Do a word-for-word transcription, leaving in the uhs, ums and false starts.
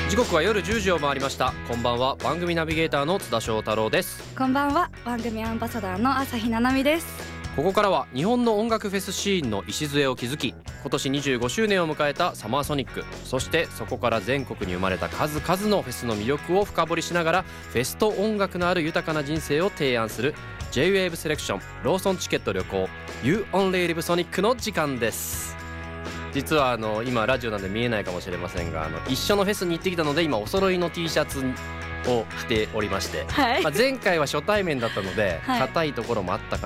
時刻は夜じゅうじを回りました。こんばんは、番組ナビゲーターの津田翔太郎です。 こんばんは、番組アンバサダーの朝日奈々美です。 ここからは日本の音楽フェスシーンの礎を築き、今年にじゅうごしゅうねんを迎えたサマーソニック、そしてそこから全国に生まれた数々のフェスの魅力を深掘りしながら、フェスと音楽のある豊かな人生を提案する ジェイウェーブ セレクションローソンチケット旅行 You Only Live Sonic の時間です。実はあの今ラジオなんで見えないかもしれませんが、あの一緒のフェスに行ってきたので、今お揃いの T シャツを着ておりまして、 はい、 まあ、前回は初対面だったので硬、はい、いところもあったか